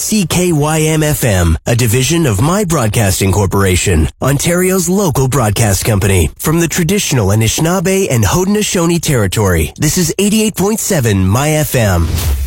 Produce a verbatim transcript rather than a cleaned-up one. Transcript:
C K Y M F M, a division of My Broadcasting Corporation, Ontario's local broadcast company. From the traditional Anishinaabe and Haudenosaunee territory, this is eighty-eight point seven My F M.